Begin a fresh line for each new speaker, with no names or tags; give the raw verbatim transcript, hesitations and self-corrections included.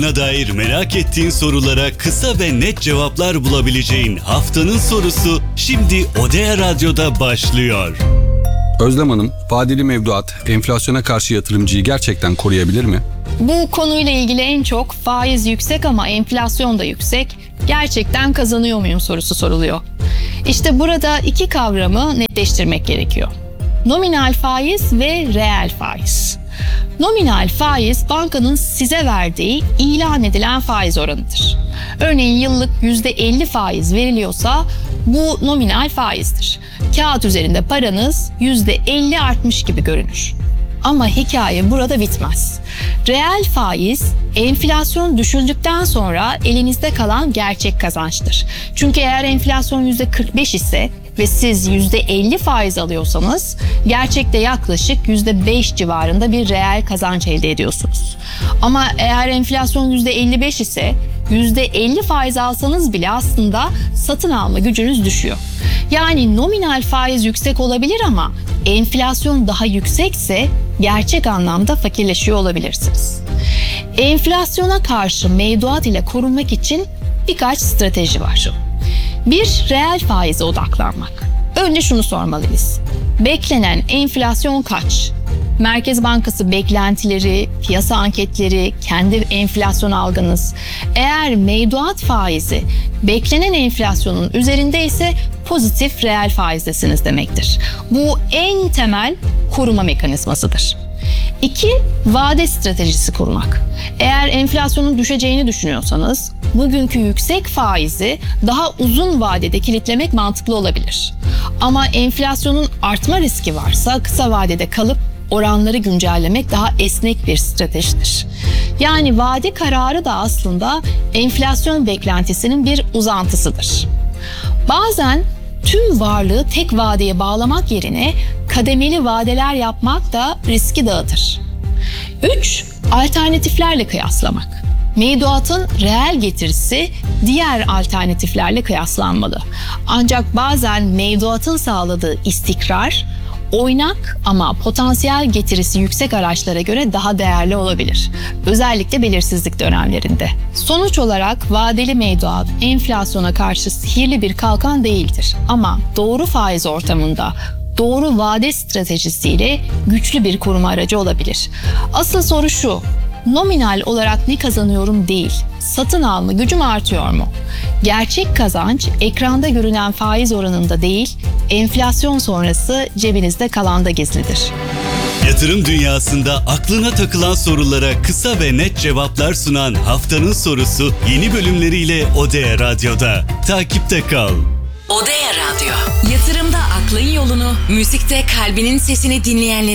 dair merak ettiğin sorulara kısa ve net cevaplar bulabileceğin haftanın sorusu şimdi Odea Radyo'da başlıyor.
Özlem Hanım, vadeli mevduat enflasyona karşı yatırımcıyı gerçekten koruyabilir mi?
Bu konuyla ilgili en çok faiz yüksek ama enflasyon da yüksek, gerçekten kazanıyor muyum sorusu soruluyor. İşte burada iki kavramı netleştirmek gerekiyor. Nominal faiz ve reel faiz. Nominal faiz bankanın size verdiği ilan edilen faiz oranıdır. Örneğin yıllık yüzde elli faiz veriliyorsa bu nominal faizdir. Kağıt üzerinde paranız yüzde elli artmış gibi görünür. Ama hikaye burada bitmez. Reel faiz, enflasyon düşüldükten sonra elinizde kalan gerçek kazançtır. Çünkü eğer enflasyon yüzde kırk beş ise ve siz yüzde elli faiz alıyorsanız, gerçekte yaklaşık yüzde beş civarında bir reel kazanç elde ediyorsunuz. Ama eğer enflasyon yüzde elli beş ise, yüzde elli faiz alsanız bile aslında satın alma gücünüz düşüyor. Yani nominal faiz yüksek olabilir ama enflasyon daha yüksekse gerçek anlamda fakirleşiyor olabilirsiniz. Enflasyona karşı mevduat ile korunmak için birkaç strateji var. Bir, reel faize odaklanmak. Önce şunu sormalıyız. Beklenen enflasyon kaç? Merkez Bankası beklentileri, piyasa anketleri, kendi enflasyon algınız. Eğer mevduat faizi beklenen enflasyonun üzerinde ise pozitif reel faizdesiniz demektir. Bu en temel koruma mekanizmasıdır. İki, vade stratejisi kurmak. Eğer enflasyonun düşeceğini düşünüyorsanız, bugünkü yüksek faizi daha uzun vadede kilitlemek mantıklı olabilir. Ama enflasyonun artma riski varsa kısa vadede kalıp oranları güncellemek daha esnek bir stratejidir. Yani vade kararı da aslında enflasyon beklentisinin bir uzantısıdır. Bazen tüm varlığı tek vadeye bağlamak yerine kademeli vadeler yapmak da riski dağıtır. Üç, alternatiflerle kıyaslamak. Mevduatın reel getirisi diğer alternatiflerle kıyaslanmalı. Ancak bazen mevduatın sağladığı istikrar, oynak ama potansiyel getirisi yüksek araçlara göre daha değerli olabilir. Özellikle belirsizlik dönemlerinde. Sonuç olarak vadeli mevduat enflasyona karşı sihirli bir kalkan değildir. Ama doğru faiz ortamında doğru vade stratejisiyle güçlü bir koruma aracı olabilir. Asıl soru şu: nominal olarak ne kazanıyorum değil, satın alma gücüm artıyor mu? Gerçek kazanç ekranda görünen faiz oranında değil, enflasyon sonrası cebinizde kalanda gizlidir.
Yatırım dünyasında aklına takılan sorulara kısa ve net cevaplar sunan haftanın sorusu yeni bölümleriyle Odea Radyo'da. Takipte kal.
Odea Radyo. Yatırımda aklın yolunu, müzikte kalbinin sesini dinleyenler